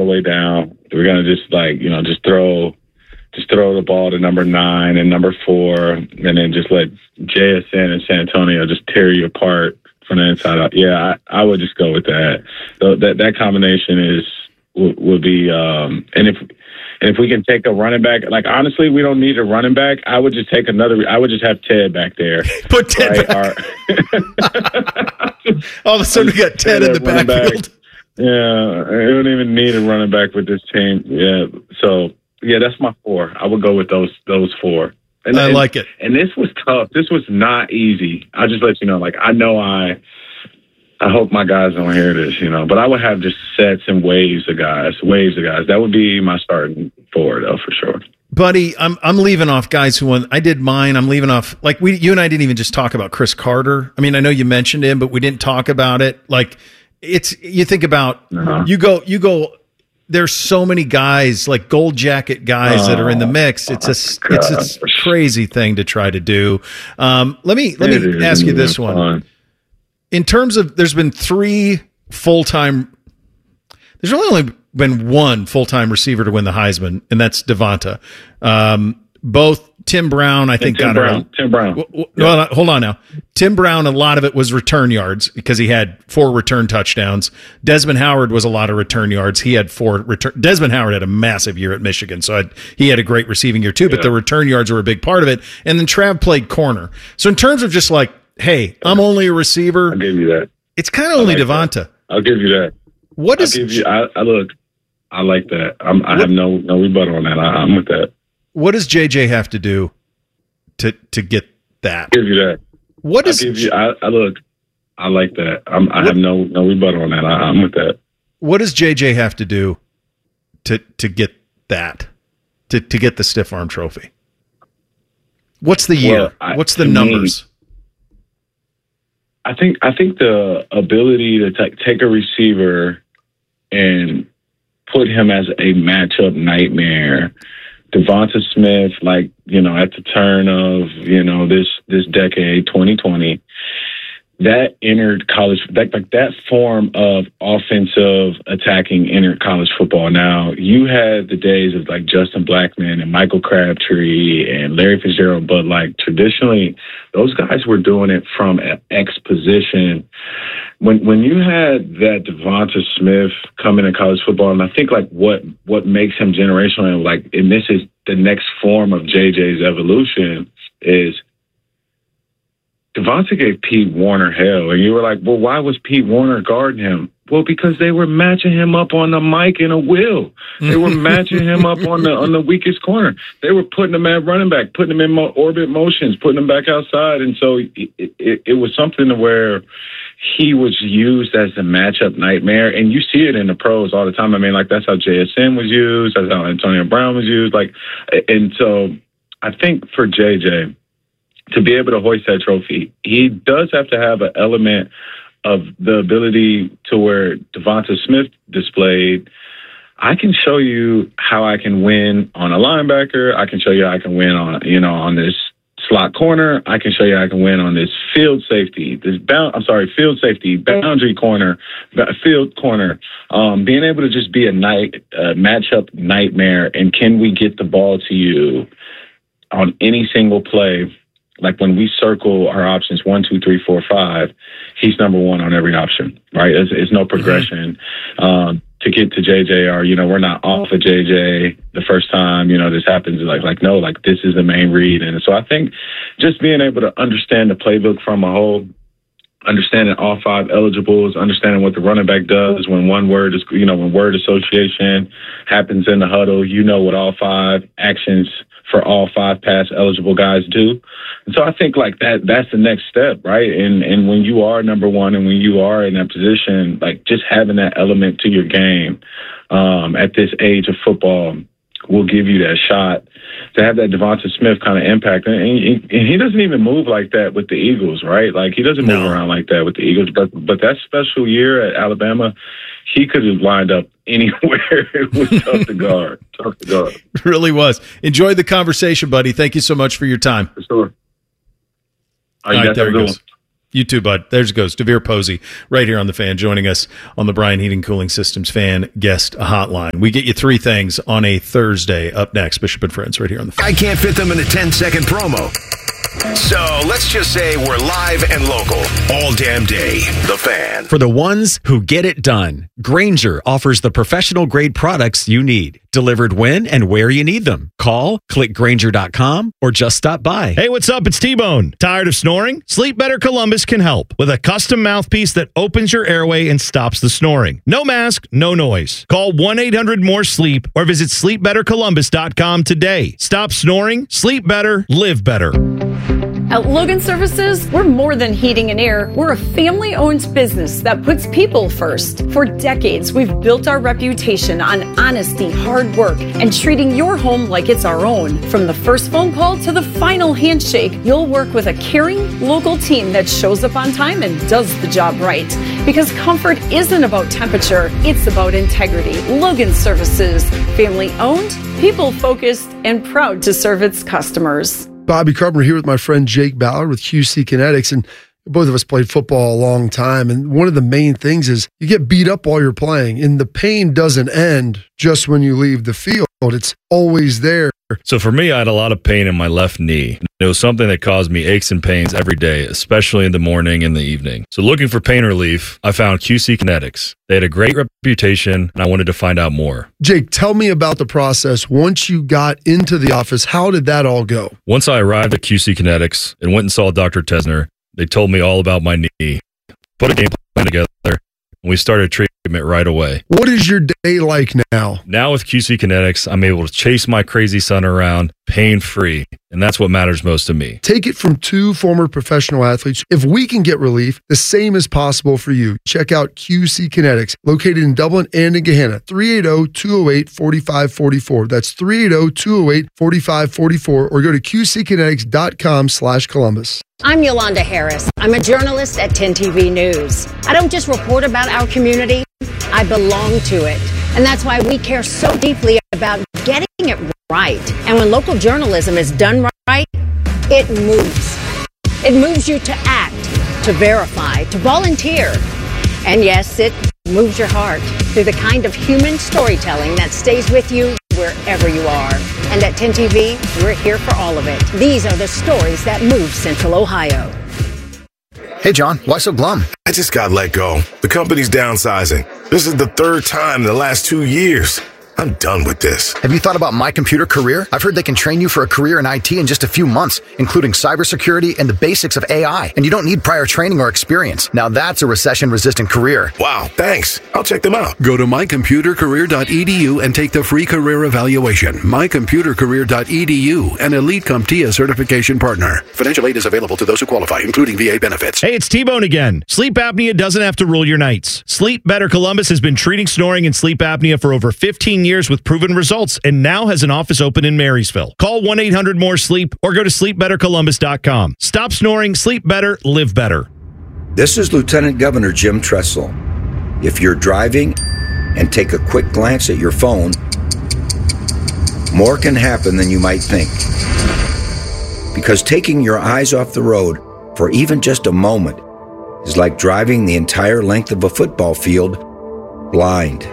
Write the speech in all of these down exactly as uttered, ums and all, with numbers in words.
the way down. We're gonna just like you know just throw just throw the ball to number nine and number four, and then just let J S N and San Antonio just tear you apart from the inside out. Yeah, I, I would just go with that. So that that combination is would, would be um, and if. And if we can take a running back, like honestly, we don't need a running back. I would just take another. I would just have Ted back there. Put Ted right? back. All of a sudden, we got Ted in the backfield. Back. Yeah, we don't even need a running back with this team. Yeah, so yeah, that's my four. I would go with those those four. And, I and, like it. And this was tough. This was not easy. I'll just let you know. Like I know I. I hope my guys don't hear this, you know, but I would have just sets and waves of guys, waves of guys. That would be my starting four, though, for sure. Buddy, I'm I'm leaving off guys who won. I did mine. I'm leaving off, like, we, you and I didn't even just talk about Chris Carter. I mean, I know you mentioned him, but we didn't talk about it. Like, it's, you think about, uh-huh. you go, you go, there's so many guys, like gold jacket guys oh, that are in the mix. It's a, God. it's a crazy thing to try to do. Um, let me, let it me ask you this one. Fun. In terms of, there's been three full-time, there's really only been one full-time receiver to win the Heisman, and that's Devonta. Um, both Tim Brown, I think, Tim got Brown. around. Tim Brown. Well, well, yeah. Hold on now. Tim Brown, a lot of it was return yards because he had four return touchdowns. Desmond Howard was a lot of return yards. He had four return. Desmond Howard had a massive year at Michigan, so I'd, he had a great receiving year too, but yeah. the return yards were a big part of it. And then Trav played corner. So in terms of just like, hey, I'm only a receiver. I'll give you that. It's kind of only like Devonta. That. I'll give you that. What is? I'll give you, I, I look. I like that. I'm, I what, have no no rebuttal on that. I, I'm with that. What does J J have to do to to get that? I'll give you that. What is? I'll give you, I, I look. I like that. I'm, I what, have no no rebuttal on that. I, I'm with that. What does J J have to do to to get that? To to get the stiff arm trophy? What's the year? Well, I, What's the numbers? Me, I think I think the ability to t- take a receiver and put him as a matchup nightmare. Devonta Smith, like, you know, at the turn of, you know, this this decade, twenty twenty, that entered college, that, like that form of offensive attacking entered college football. Now, you had the days of like Justin Blackmon and Michael Crabtree and Larry Fitzgerald, but like traditionally, those guys were doing it from an X position. When when you had that Devonta Smith come into college football, and I think like what what makes him generational, and like, and this is the next form of J J's evolution, is Devonta gave Pete Warner hell. And you were like, well, why was Pete Warner guarding him? Well, because they were matching him up on the mic and a wheel. They were matching him up on the on the weakest corner. They were putting him at running back, putting him in mo- orbit motions, putting him back outside. And so it, it, it was something to where he was used as a matchup nightmare. And you see it in the pros all the time. I mean, like, that's how J S N was used. That's how Antonio Brown was used. Like, and so I think for J J, to be able to hoist that trophy, he does have to have an element of the ability to where Devonta Smith displayed. I can show you how I can win on a linebacker. I can show you how I can win on, you know, on this slot corner. I can show you how I can win on this field safety, this bound, I'm sorry, field safety, boundary corner, field corner. Um, being able to just be a night uh, matchup nightmare. And can we get the ball to you on any single play? Like when we circle our options, one, two, three, four, five, he's number one on every option, right? It's, it's no progression um, to get to J J, or, you know, we're not off of J J the first time, you know, this happens. Like, like, no, like this is the main read. And so I think just being able to understand the playbook from a whole, understanding all five eligibles, understanding what the running back does when one word is, you know, when word association happens in the huddle, you know what all five actions for all five pass eligible guys do. And so I think like that, that's the next step, right? And and when you are number one and when you are in that position, like just having that element to your game um, at this age of football will give you that shot to have that Devonta Smith kind of impact. And, and, and he doesn't even move like that with the Eagles, right? Like he doesn't move no. around like that with the Eagles. But but that special year at Alabama, he could have lined up anywhere. It was tough to guard. Tough to guard. It really was. Enjoyed the conversation, buddy. Thank you so much for your time. For sure. All right, there he goes. You too, bud. There goes Devere Posey right here on The Fan, joining us on the Bryan Heating Cooling Systems Fan Guest Hotline. We get you three things on a Thursday. Up next, Bishop and Friends right here on The Fan. I can't fit them in a ten-second promo. So let's just say we're live and local all damn day. The Fan. For the ones who get it done, Grainger offers the professional grade products you need, delivered when and where you need them. Call, click Grainger dot com, or just stop by. Hey, what's up? It's T-Bone. Tired of snoring? Sleep Better Columbus can help with a custom mouthpiece that opens your airway and stops the snoring. No mask, no noise. Call one eight hundred more sleep or visit sleep better columbus dot com today. Stop snoring, sleep better, live better. At Logan Services, we're more than heating and air. We're a family-owned business that puts people first. For decades, we've built our reputation on honesty, hard work, and treating your home like it's our own. From the first phone call to the final handshake, you'll work with a caring, local team that shows up on time and does the job right. Because comfort isn't about temperature, it's about integrity. Logan Services, family-owned, people-focused, and proud to serve its customers. Bobby Carpenter here with my friend Jake Ballard with Q C Kinetics, and both of us played football a long time. And one of the main things is you get beat up while you're playing, and the pain doesn't end just when you leave the field. It's always there. So for me, I had a lot of pain in my left knee. It was something that caused me aches and pains every day, especially in the morning and the evening. So looking for pain relief, I found Q C Kinetics. They had a great reputation, and I wanted to find out more. Jake, tell me about the process. Once you got into the office, how did that all go? Once I arrived at Q C Kinetics and went and saw Doctor Tesner, they told me all about my knee, put a game plan together, and we started treatment right away. What is your day like now? Now with Q C Kinetics, I'm able to chase my crazy son around pain-free, and that's what matters most to me. Take it from two former professional athletes. If we can get relief, the same is possible for you. Check out Q C Kinetics, located in Dublin and in Gahanna. three eight zero, two zero eight, four five four four. That's three eight zero, two zero eight, four five four four, or go to q c kinetics dot com slash Columbus. I'm Yolanda Harris. I'm a journalist at ten T V News. I don't just report about our community, I belong to it. And that's why we care so deeply about getting it right. And when local journalism is done right, it moves. It moves you to act, to verify, to volunteer. And yes, it moves your heart through the kind of human storytelling that stays with you wherever you are. And at ten T V, we're here for all of it. These are the stories that move Central Ohio. Hey, John, why so glum? I just got let go. The company's downsizing. This is the third time in the last two years. I'm done with this. Have you thought about My Computer Career? I've heard they can train you for a career in I T in just a few months, including cybersecurity and the basics of A I. And you don't need prior training or experience. Now that's a recession-resistant career. Wow, thanks. I'll check them out. Go to my computer career dot e d u and take the free career evaluation. my computer career dot e d u, an Elite CompTIA certification partner. Financial aid is available to those who qualify, including V A benefits. Hey, it's T-Bone again. Sleep apnea doesn't have to rule your nights. Sleep Better Columbus has been treating snoring and sleep apnea for over fifteen years with proven results, and now has an office open in Marysville. Call one eight hundred more sleep or go to sleep better columbus dot com. Stop snoring, sleep better, live better. This is Lieutenant Governor Jim Tressel. If you're driving and take a quick glance at your phone, more can happen than you might think. Because taking your eyes off the road for even just a moment is like driving the entire length of a football field blind.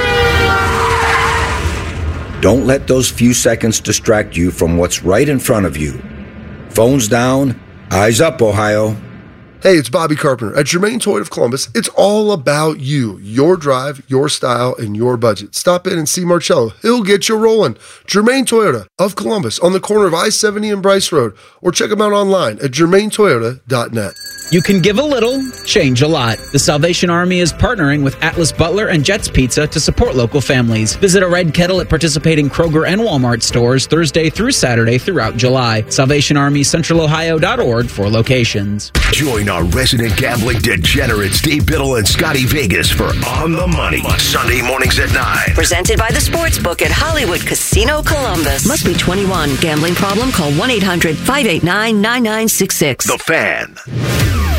Don't let those few seconds distract you from what's right in front of you. Phones down, eyes up, Ohio. Hey, it's Bobby Carpenter. At Germain Toyota of Columbus, it's all about you, your drive, your style, and your budget. Stop in and see Marcello. He'll get you rolling. Germain Toyota of Columbus on the corner of I seventy and Bryce Road, or check them out online at germain toyota dot net. You can give a little, change a lot. The Salvation Army is partnering with Atlas Butler and Jets Pizza to support local families. Visit a Red Kettle at participating Kroger and Walmart stores Thursday through Saturday throughout July. Salvation Army Central Ohio dot org for locations. Join our resident gambling degenerates Dave Biddle and Scotty Vegas for On the Money, Sunday mornings at nine. Presented by the Sportsbook at Hollywood Casino Columbus. Must be twenty-one. Gambling problem? Call one eight hundred five eight nine nine nine six six. The Fan.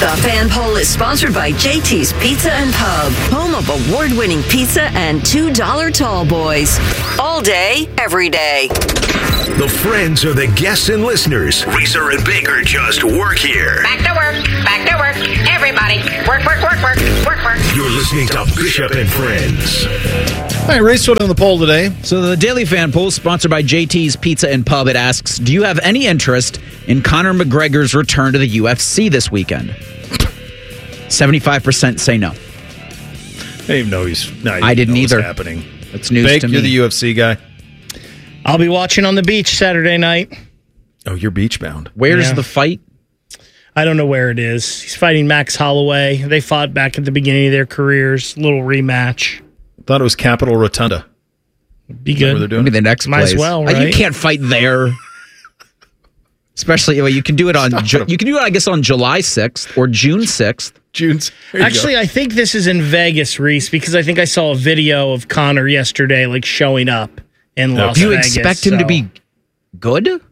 The Fan Poll is sponsored by J T's Pizza and Pub, home of award-winning pizza and two dollar tall boys. All day, every day. The friends are the guests and listeners. Reeser and Baker just work here. Back to work. Back to work. Everybody. Work, work, work, work, work, work. You're listening to Bishop and Friends. All right, Reese, what on the poll today? So the Daily Fan Poll, sponsored by J T's Pizza and Pub, it asks, do you have any interest in Conor McGregor's return to the U F C this weekend? seventy-five percent say no. I didn't even know he's. No, I, I didn't know either. What's happening? It's news Bake, to me. You're the U F C guy. I'll be watching on the beach Saturday night. Oh, you're beach bound. Where's Yeah. the fight? I don't know where it is. He's fighting Max Holloway. They fought back at the beginning of their careers. Little rematch. Thought it was Capitol Rotunda. Be Is that good. where they're doing Maybe the next Might place. as well, Uh, right? You can't fight there. Especially, well, you can do it on. Ju- you can do it, I guess, on July sixth or June sixth. June's. Actually, I think this is in Vegas, Reese, because I think I saw a video of Conor yesterday, like showing up in Las Do you Vegas. expect him to so- be good?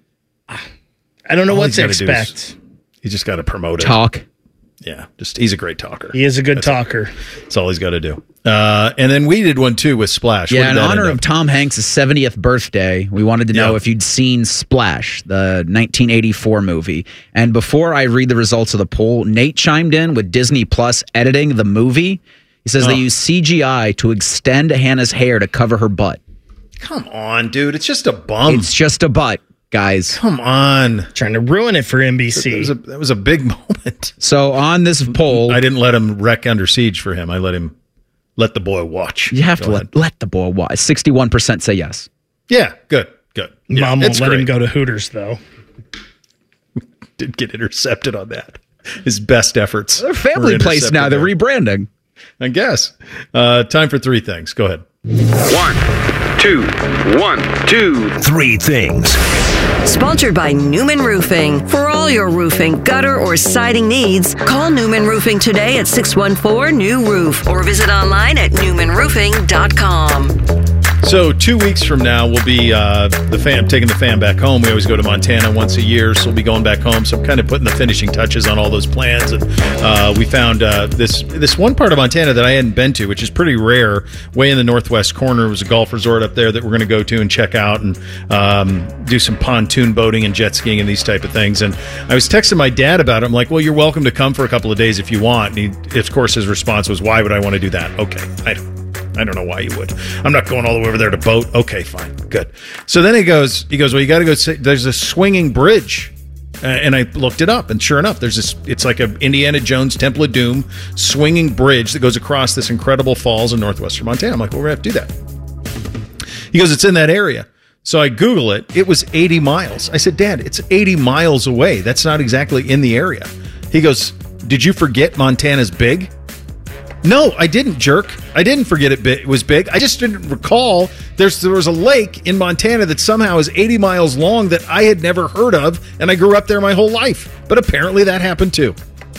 I don't know All what he's to gotta do is- expect. He just got to promote it. Talk. Yeah, just he's a great talker. He is a good That's talker. That's all he's got to do. Uh, and then we did one too with Splash. What Yeah, did in that honor end of up? Tom Hanks' seventieth birthday, we wanted to know Yeah. if you'd seen Splash, the nineteen eighty-four movie. And before I read the results of the poll, Nate chimed in with Disney Plus editing the movie. He says Oh. they use C G I to extend Hannah's hair to cover her butt. Come on, dude. It's just a bum. It's just a butt, guys. Come on. Trying to ruin it for N B C. That was a, that was a big moment. So on this poll, I didn't let him wreck Under Siege for him. I let him let the boy watch. you have Go to ahead. let, let the boy watch. sixty-one percent say yes. Yeah, good, good. Yeah, Mom won't it's let great. him go to Hooters, though. Did get intercepted on that. His best efforts. They're a family were place now. They're intercepted there. rebranding. I guess. Uh, time for three things. Go ahead. One, two, one, two, three things. Sponsored by Newman Roofing. For all your roofing, gutter, or siding needs, call Newman Roofing today at six one four, N E W roof or visit online at newman roofing dot com. So two weeks from now, we'll be uh, the fan taking the fan back home. We always go to Montana once a year, so we'll be going back home. So I'm kind of putting the finishing touches on all those plans. And uh, we found uh, this this one part of Montana that I hadn't been to, which is pretty rare. Way in the northwest corner was a golf resort up there that we're going to go to and check out and um, do some pontoon boating and jet skiing and these type of things. And I was texting my dad about it. I'm like, "Well, you're welcome to come for a couple of days if you want." And he, of course, his response was, "Why would I want to do that?" Okay, I don't. I don't know why you would. I'm not going all the way over there to boat. Okay, fine, good. So then he goes, he goes, well, you got to go. Say, there's a swinging bridge, uh, and I looked it up, and sure enough, there's this. It's like a Indiana Jones Temple of Doom swinging bridge that goes across this incredible falls in northwestern Montana. I'm like, well, we're gonna have to do that. He goes, it's in that area. So I Google it. It was eighty miles. I said, Dad, it's eighty miles away. That's not exactly in the area. He goes, did you forget Montana's big? No, I didn't, jerk. I didn't forget it, it was big. I just didn't recall there's there was a lake in Montana that somehow is eighty miles long that I had never heard of, and I grew up there my whole life. But apparently that happened too.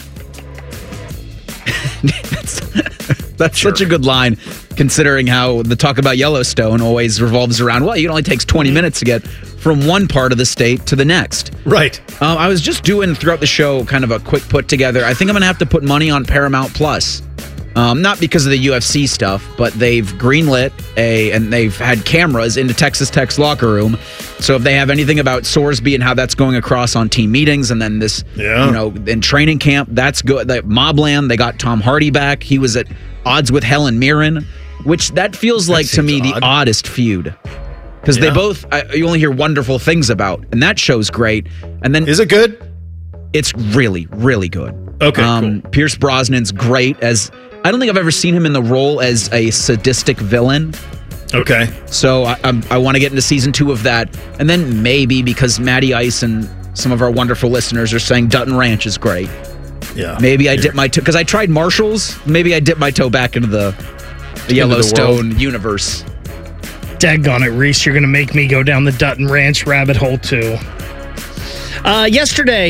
that's that's sure. such a good line, considering how the talk about Yellowstone always revolves around, well, it only takes twenty minutes to get from one part of the state to the next. Right. Um, I was just doing throughout the show kind of a quick put together. I think I'm going to have to put money on Paramount Plus. Um, not because of the U F C stuff, but they've greenlit a, and they've had cameras into Texas Tech's locker room. So if they have anything about Sorsby and how that's going across on team meetings, and then this, yeah. you know, in training camp, that's good. That Mobland, they got Tom Hardy back. He was at odds with Helen Mirren, which that feels that like to me odd. the oddest feud. Because yeah. they both, I, you only hear wonderful things about, and that show's great. And then is it good? It's really, really good. Okay, um, cool. Pierce Brosnan's great as. I don't think I've ever seen him in the role as a sadistic villain. Okay. So I, I'm, I want to get into season two of that. And then maybe because Matty Ice and some of our wonderful listeners are saying Dutton Ranch is great. Yeah. Maybe I dip my toe, because I tried Marshall's. Maybe I dip my toe back into the, the Yellowstone the universe. Daggone it, Reese. You're going to make me go down the Dutton Ranch rabbit hole, too. Uh, yesterday,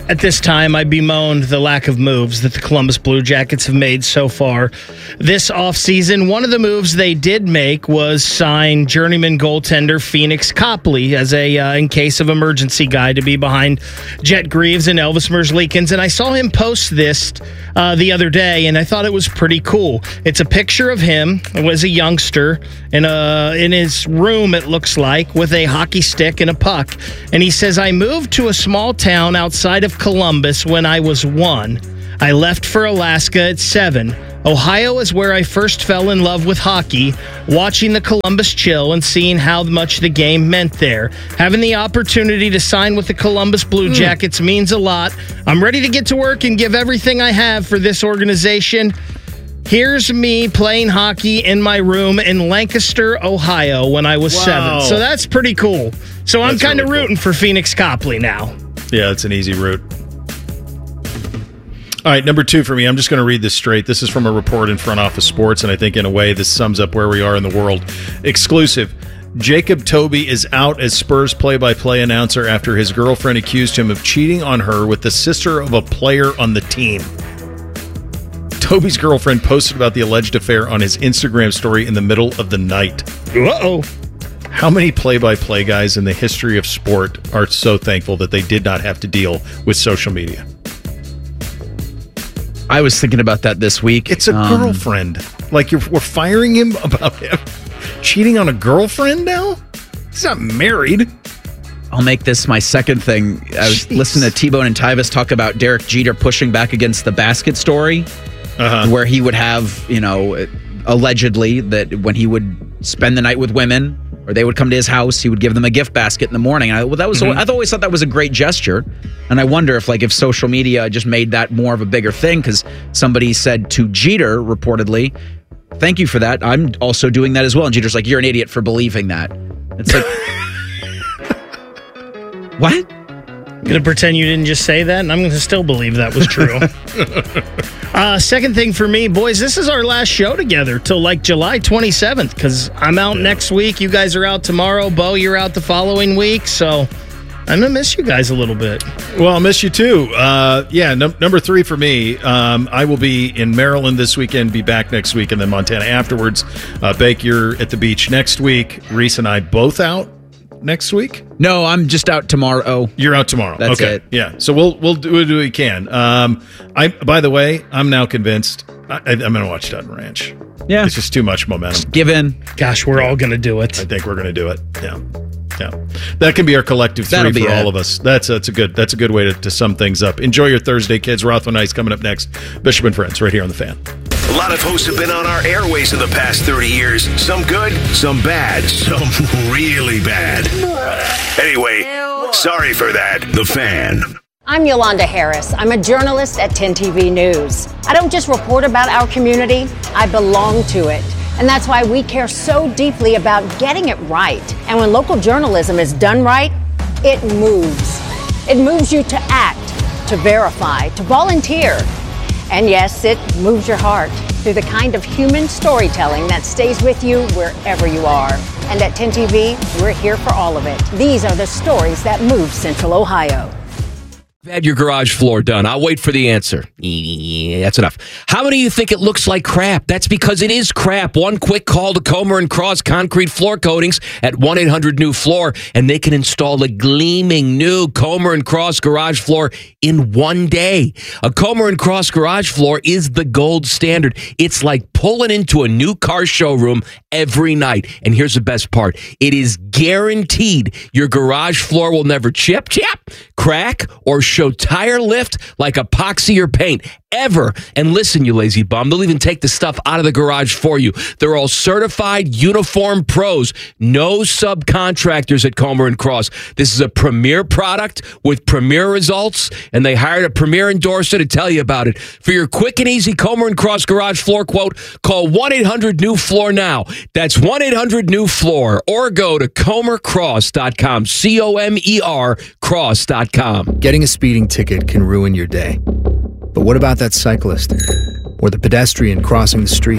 At this time, I bemoaned the lack of moves that the Columbus Blue Jackets have made so far this offseason. One of the moves they did make was sign journeyman goaltender Phoenix Copley as a, uh, in case of emergency, guy to be behind Jet Greaves and Elvis Merzlikins. And I saw him post this uh, the other day, and I thought it was pretty cool. It's a picture of him as a youngster in, a, in his room, it looks like, with a hockey stick and a puck. And he says, I moved to a small town outside of Columbus when I was one. I left for Alaska at seven. Ohio is where I first fell in love with hockey, watching the Columbus Chill and seeing how much the game meant there. Having the opportunity to sign with the Columbus Blue Jackets mm. means a lot. I'm ready to get to work and give everything I have for this organization. Here's me playing hockey in my room in Lancaster, Ohio when I was wow. seven. So that's pretty cool. So I'm kind of really rooting cool. for Phoenix Copley now. Yeah, it's an easy route. All right, number two for me, I'm just going to read this straight. This is from a report in Front Office Sports, and I think in a way this sums up where we are in the world. Exclusive. Jacob Toby is out as Spurs play-by-play announcer after his girlfriend accused him of cheating on her with the sister of a player on the team. Toby's girlfriend posted about the alleged affair on his Instagram story in the middle of the night. Uh-oh. How many play-by-play guys in the history of sport are so thankful that they did not have to deal with social media? I was thinking about that this week. It's a um, girlfriend. Like, you're, we're firing him about him cheating on a girlfriend now? He's not married. I'll make this my second thing. I was Jeez. listening to T-Bone and Tyvis talk about Derek Jeter pushing back against the basket story, uh-huh. where he would have, you know, allegedly that when he would spend the night with women, or they would come to his house, he would give them a gift basket in the morning. I, well, that was mm-hmm. I always thought that was a great gesture, and I wonder if like if social media just made that more of a bigger thing, because somebody said to Jeter reportedly, "Thank you for that. I'm also doing that as well." And Jeter's like, "You're an idiot for believing that." It's like, what? I'm going to pretend you didn't just say that, and I'm going to still believe that was true. uh, second thing for me, boys, this is our last show together till like July twenty-seventh, because I'm out yeah. next week. You guys are out tomorrow. Bo, you're out the following week, so I'm going to miss you guys a little bit. Well, I'll miss you too. Uh, yeah, num- number three for me, um, I will be in Maryland this weekend, be back next week, and then Montana afterwards. Uh, Bake, you're at the beach next week. Reese and I both out next week? No, I'm just out tomorrow. You're out tomorrow. That's okay. it. Yeah. So we'll we'll do what we can. Um, I by the way, I'm now convinced I, I'm going to watch Dutton Ranch. Yeah, it's just too much momentum. Give in. Gosh, we're yeah. all going to do it. I think we're going to do it. Yeah. Yeah. That can be our collective three That'll for all it. of us. That's that's a good that's a good way to, to sum things up. Enjoy your Thursday, kids. Rothman Ice coming up next. Bishop and Friends right here on The Fan. A lot of hosts have been on our airways in the past thirty years. Some good, some bad, some really bad. Anyway, sorry for that. The Fan. I'm Yolanda Harris. I'm a journalist at ten T V News. I don't just report about our community, I belong to it. And that's why we care so deeply about getting it right. And when local journalism is done right, it moves. It moves you to act, to verify, to volunteer. And yes, it moves your heart through the kind of human storytelling that stays with you wherever you are. And at ten T V, we're here for all of it. These are the stories that move Central Ohio. Had your garage floor done. I'll wait for the answer. Yeah, that's enough. How many of you think it looks like crap? That's because it is crap. One quick call to Comer and Cross Concrete Floor Coatings at one eight hundred new floor, and they can install a gleaming new Comer and Cross garage floor in one day. A Comer and Cross garage floor is the gold standard. It's like pulling into a new car showroom every night. And here's the best part. It is guaranteed your garage floor will never chip, chip, crack, or show tire lift like epoxy or paint ever. And listen, you lazy bum, they'll even take the stuff out of the garage for you. They're all certified uniform pros, no subcontractors at Comer and Cross. This is a premier product with premier results, and they hired a premier endorser to tell you about it. For your quick and easy Comer and Cross garage floor quote, call one eight hundred new floor now. That's one eight hundred new floor, or go to comer cross dot com, C O M E R cross dot com. Getting a speeding ticket can ruin your day. But what about that cyclist or the pedestrian crossing the street?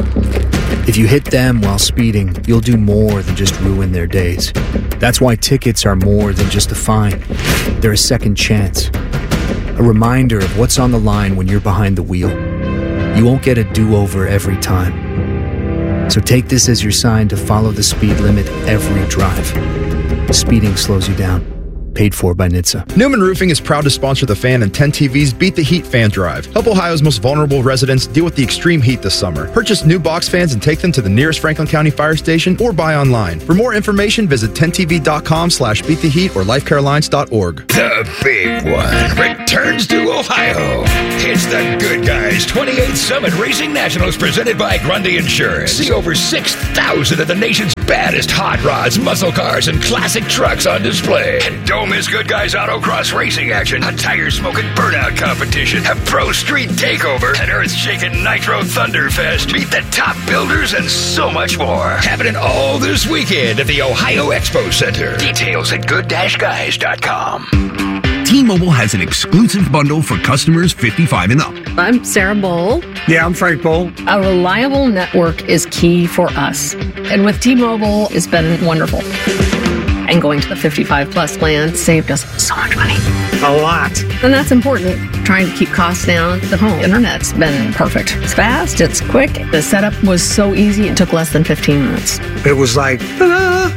If you hit them while speeding, you'll do more than just ruin their days. That's why tickets are more than just a fine. They're a second chance. a reminder of what's on the line when you're behind the wheel. You won't get a do-over every time. So take this as your sign to follow the speed limit every drive. Speeding slows you down. Paid for by N H T S A. Newman Roofing is proud to sponsor The Fan and ten T V's Beat the Heat Fan Drive. Help Ohio's most vulnerable residents deal with the extreme heat this summer. Purchase new box fans and take them to the nearest Franklin County Fire Station or buy online. For more information, visit ten T V dot com slash beat the heat or life care alliance dot org. The big one returns to Ohio. It's the Good Guys twenty-eighth Summit Racing Nationals presented by Grundy Insurance. See over six thousand of the nation's baddest hot rods, muscle cars, and classic trucks on display. And don't miss Good Guys Autocross racing action, a tire-smoking burnout competition, a pro street takeover, an earth-shaking Nitro Thunderfest, meet the top builders, and so much more. Happening all this weekend at the Ohio Expo Center. Details at good dash guys dot com. T-Mobile has an exclusive bundle for customers fifty-five and up. I'm Sarah Bowl. Yeah, I'm Frank Bowl. A reliable network is key for us. And with T-Mobile, it's been wonderful. And going to the fifty-five plus plan saved us so much money. A lot. And that's important. Trying to keep costs down. The home internet's been perfect. It's fast, it's quick. The setup was so easy, it took less than fifteen minutes. It was like, ah.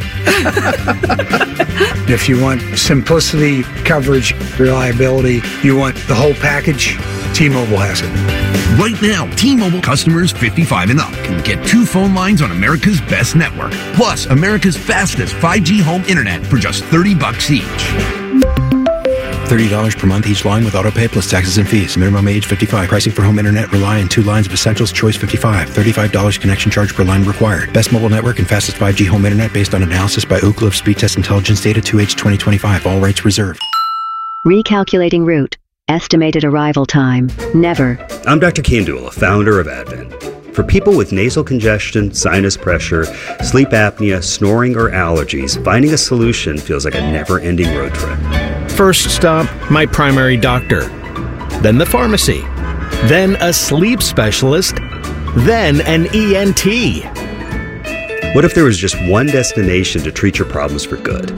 If you want simplicity, coverage, reliability, you want the whole package, T-Mobile has it. Right now, T-Mobile customers fifty-five and up can get two phone lines on America's best network, plus America's fastest five G home internet for just thirty bucks each. thirty dollars per month each line with autopay plus taxes and fees. Minimum age fifty-five. Pricing for home internet rely on two lines of Essentials Choice fifty-five. thirty-five dollars connection charge per line required. Best mobile network and fastest five G home internet based on analysis by Ookla of Speed Test Intelligence Data two H twenty twenty-five. All rights reserved. Recalculating route. Estimated arrival time. Never. I'm Doctor Kandula, founder of Advent. For people with nasal congestion, sinus pressure, sleep apnea, snoring, or allergies, finding a solution feels like a never-ending road trip. First stop, my primary doctor. Then the pharmacy. Then a sleep specialist. Then an E N T. What if there was just one destination to treat your problems for good?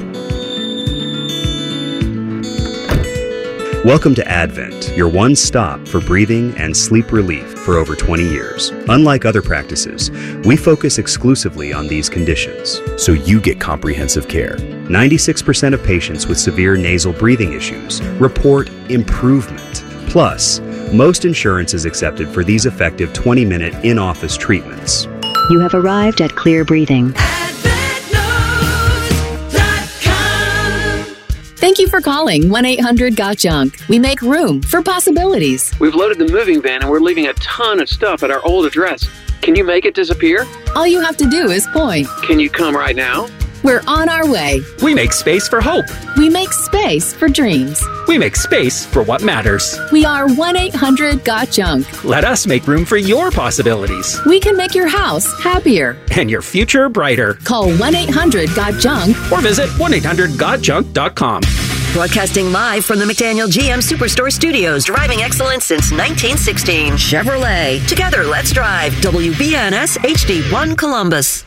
Welcome to Advent, your one stop for breathing and sleep relief for over twenty years. Unlike other practices, we focus exclusively on these conditions, so you get comprehensive care. ninety-six percent of patients with severe nasal breathing issues report improvement. Plus, most insurance is accepted for these effective twenty-minute in-office treatments. You have arrived at Clear Breathing. Thank you for calling one eight hundred got junk. We make room for possibilities. We've loaded the moving van and we're leaving a ton of stuff at our old address. Can you make it disappear? All you have to do is point. Can you come right now? We're on our way. We make space for hope. We make space for dreams. We make space for what matters. We are one eight hundred got junk. Let us make room for your possibilities. We can make your house happier. And your future brighter. Call one eight hundred got junk. Or visit one eight hundred got junk dot com. Broadcasting live from the McDaniel G M Superstore Studios. Driving excellence since nineteen sixteen. Chevrolet. Together, let's drive. W B N S H D one Columbus.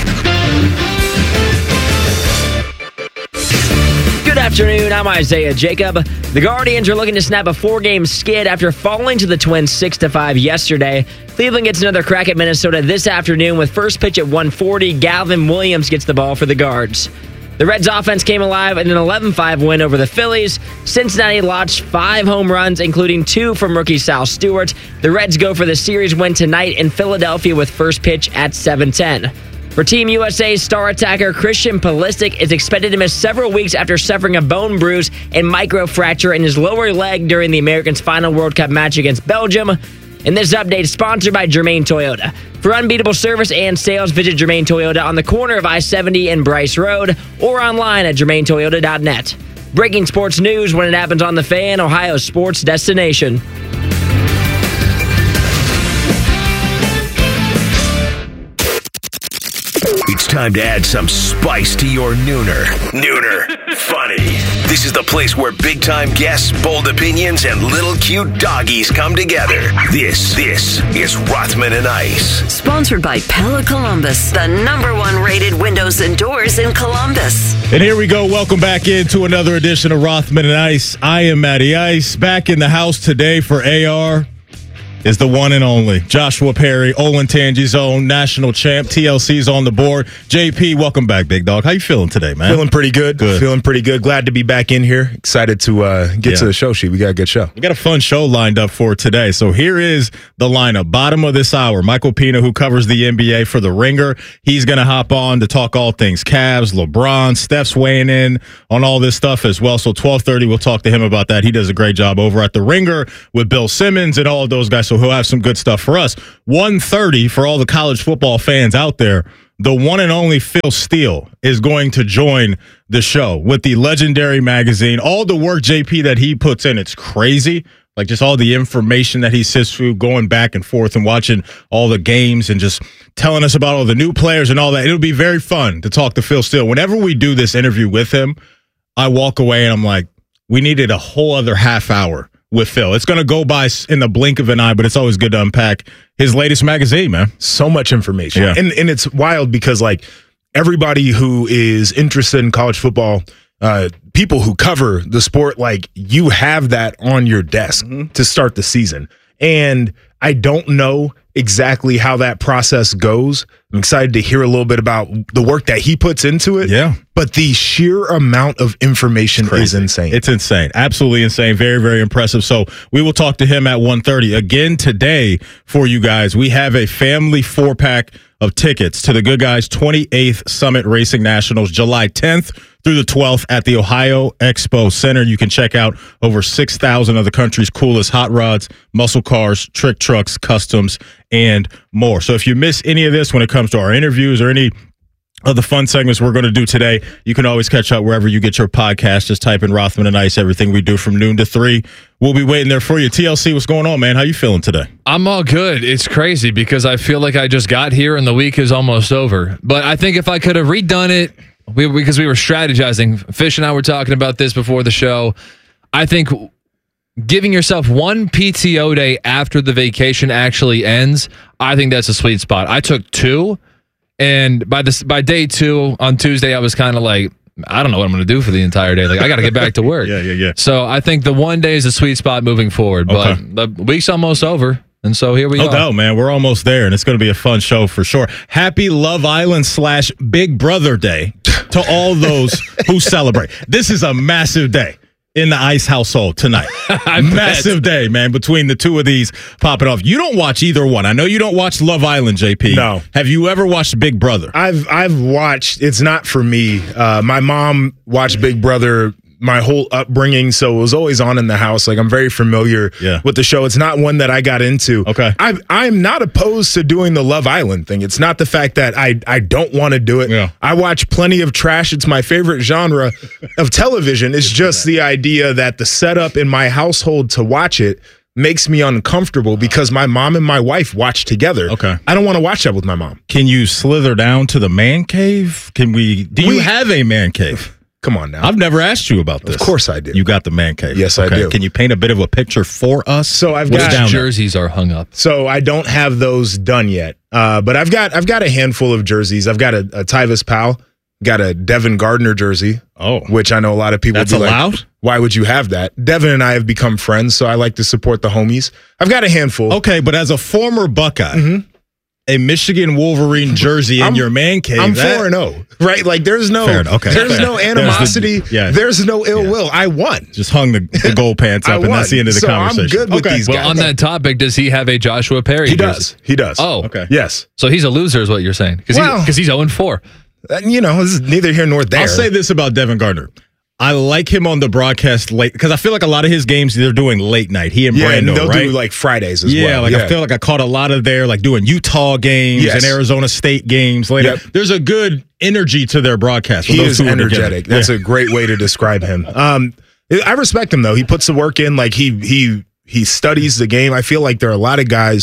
Good afternoon, I'm Isaiah Jacob. The Guardians are looking to snap a four-game skid after falling to the Twins six to five yesterday. Cleveland gets another crack at Minnesota this afternoon with first pitch at one forty. Galvin Williams gets the ball for the Guards. The Reds' offense came alive in an eleven five win over the Phillies. Cincinnati launched five home runs, including two from rookie Sal Stewart. The Reds go for the series win tonight in Philadelphia with first pitch at seven ten. For Team U S A, star attacker Christian Pulisic is expected to miss several weeks after suffering a bone bruise and microfracture in his lower leg during the Americans' final World Cup match against Belgium. And this update is sponsored by Germain Toyota. For unbeatable service and sales, visit Germain Toyota on the corner of I seventy and Bryce Road or online at germain toyota dot net. Breaking sports news when it happens on The Fan, Ohio's sports destination. It's time to add some spice to your nooner. Nooner Funny. This is the place where big-time guests, bold opinions, and little cute doggies come together. This, this is Rothman and Ice. Sponsored by Pella Columbus, the number one rated windows and doors in Columbus. And here we go. Welcome back into another edition of Rothman and Ice. I am Matty Ice. Back in the house today for A R is the one and only Joshua Perry, Olentangy's own national champ. T L C's on the board. J P, welcome back, big dog. How you feeling today, man? Feeling pretty good. Good. Feeling pretty good. Glad to be back in here. Excited to uh, get Yeah. to the show sheet. We got a good show. We got a fun show lined up for today. So here is the lineup. Bottom of this hour, Michael Pina, who covers the N B A for The Ringer. He's going to hop on to talk all things Cavs, LeBron. Steph's weighing in on all this stuff as well. So twelve thirty, we'll talk to him about that. He does a great job over at The Ringer with Bill Simmons and all of those guys. So he'll have some good stuff for us. one thirty, for all the college football fans out there, the one and only Phil Steele is going to join the show with the Legendary Magazine. All the work, J P, that he puts in, it's crazy. Like just all the information that he sits through, going back and forth and watching all the games and just telling us about all the new players and all that. It'll be very fun to talk to Phil Steele. Whenever we do this interview with him, I walk away and I'm like, we needed a whole other half hour with Phil. It's going to go by in the blink of an eye, but it's always good to unpack his latest magazine, man. So much information. Yeah. And and it's wild because like everybody who is interested in college football, uh, people who cover the sport, like you have that on your desk Mm-hmm. to start the season. And I don't know exactly how that process goes. I'm excited to hear a little bit about the work that he puts into it. Yeah. But the sheer amount of information is insane. It's insane. Absolutely insane. Very, very impressive. So we will talk to him at one thirty. Again today for you guys, we have a family four-pack of tickets to the Good Guys twenty-eighth Summit Racing Nationals, July tenth through the twelfth at the Ohio Expo Center. You can check out over six thousand of the country's coolest hot rods, muscle cars, trick trucks, customs, and more. So if you miss any of this when it comes to our interviews or any of the fun segments we're going to do today, you can always catch up wherever you get your podcast. Just type in Rothman and Ice, everything we do from noon to three. We'll be waiting there for you. T L C, what's going on, man? How you feeling today? I'm all good. It's crazy because I feel like I just got here and the week is almost over. But I think if I could have redone it, we, because we were strategizing, Fish and I were talking about this before the show, I think giving yourself one P T O day after the vacation actually ends, I think that's a sweet spot. I took two. And by this, by day two on Tuesday, I was kind of like, I don't know what I'm going to do for the entire day. Like, I got to get back to work. yeah, yeah, yeah. So I think the one day is a sweet spot moving forward. But Okay. the week's almost over. And so here we No are. doubt, man. We're almost there, and it's going to be a fun show for sure. Happy Love Island slash Big Brother Day to all those who celebrate. This is a massive day in the Ice household tonight. Massive day, man, between the two of these popping off. You don't watch either one. I know you don't watch Love Island, J P. No. Have you ever watched Big Brother? I've I've watched. It's not for me. Uh, my mom watched Big Brother my whole upbringing, so it was always on in the house. Like I'm very familiar Yeah. with the show. It's not one that I got into. Okay. I I'm not opposed to doing the Love Island thing. It's not the fact that I I don't want to do it. Yeah. I watch plenty of trash. It's my favorite genre of television. It's just the idea that the setup in my household to watch it makes me uncomfortable because my mom and my wife watch together. Okay. I don't want to watch that with my mom. Can you slither down to the man cave? Can we? Do We- you have a man cave? Come on now. I've never asked you about this. Of course I do. You got the man cave. Yes, I do. Can you paint a bit of a picture for us? So I've What's got down there? Jerseys are hung up. So I don't have those done yet, uh, but I've got I've got a handful of jerseys. I've got a, a Tyvis Powell, got a Devin Gardner jersey. Oh, which I know a lot of people. That's would be allowed? Like, why would you have that? Devin and I have become friends, so I like to support the homies. I've got a handful. Okay, but as a former Buckeye, a Michigan Wolverine jersey in I'm- your man cave. I'm that- four and zero, right? Like there's no, Fair enough. Okay, there's fair. no There's the- animosity. yeah. There's no ill will. I won. Just hung the, the gold pants I up, and that's won. the end of the So I'm conversation. good with okay. these Well, on that topic, does he have a Joshua Perry He jersey? does. He does. Oh, Okay. Yes. So he's a loser is what you're saying. Because Well- he's, he's oh and four. Uh, You know, this is neither here nor there. I'll say this about Devin Gardner. I like him on the broadcast late because I feel like a lot of his games they're doing late night. He and yeah, Brando, and they'll right? do like Fridays as yeah, well. like I feel like I caught a lot of their like doing Utah games Yes. and Arizona State games later. Yep. There's a good energy to their broadcast. when He those is two are together. energetic. That's Yeah. a great way to describe him. Um, I respect him though. He puts the work in. Like he he he studies the game. I feel like there are a lot of guys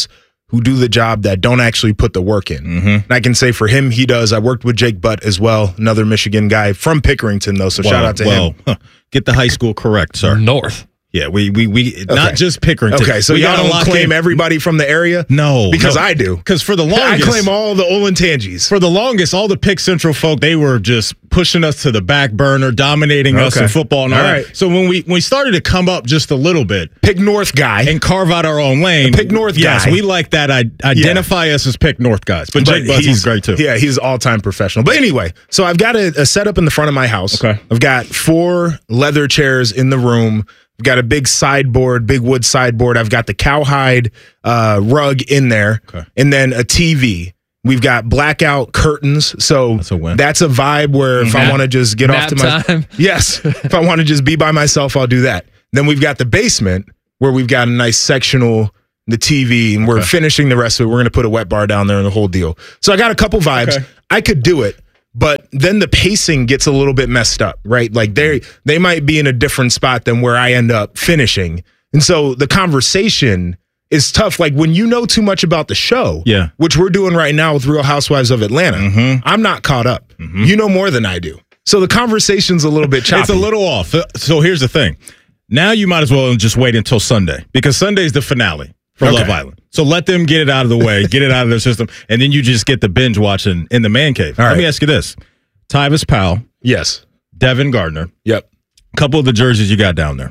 who do the job that don't actually put the work in. Mm-hmm. And I can say for him, he does. I worked with Jake Butt as well, another Michigan guy from Pickerington, though. So well, shout out to well, him. Huh. Get the high school correct, sir. North. Yeah, we we we Okay. not just Pickerington. Okay, so we y'all gotta don't lock claim in. everybody from the area? No, Because no. I do. Because for the I longest, claim all the Olentangies. For the longest, all the Pick Central folk, they were just pushing us to the back burner, dominating us Okay. in football and all, All that. right. So when we when we started to come up just a little bit, Pick North guy, and carve out our own lane, Pick North yes, guy. we like that. I identify us as Pick North guys. But, Jake Butts, he's great too. Yeah, he's all-time professional. But anyway, so I've got a, a setup in the front of my house. Okay. I've got four leather chairs in the room. I've got a big sideboard, big wood sideboard. I've got the cowhide uh, rug in there, Okay. and then a T V. We've got blackout curtains, so That's a win. that's a vibe where if I Nap- want to just get off nap to my time. yes, if I want to just be by myself, I'll do that. Then we've got the basement where we've got a nice sectional, the T V, and we're Okay. finishing the rest of it. We're going to put a wet bar down there and the whole deal. So I got a couple vibes. Okay. I could do it, but then the pacing gets a little bit messed up, right? Like they they might be in a different spot than where I end up finishing. And so the conversation is tough. Like when you know too much about the show, Yeah. which we're doing right now with Real Housewives of Atlanta, Mhm. I'm not caught up. Mm-hmm. You know more than I do. So the conversation's a little bit choppy. It's a little off. So here's the thing. Now you might as well just wait until Sunday because Sunday's the finale for Okay. Love Island. So let them get it out of the way, get it out of their system, and then you just get the binge watching in the man cave. All Let right. me ask you this. Tyvis Powell, Yes. Devin Gardner, Yep. a couple of the jerseys you got down there.